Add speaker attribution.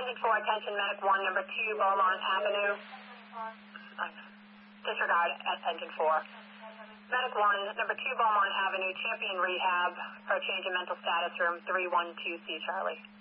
Speaker 1: Engine 4, attention, Medic 1, number 2, Beaumont Avenue. Disregard Engine 4. Medic 1, number 2, Beaumont Avenue, Champion Rehab, for a change in mental status, room 312C, Charlie.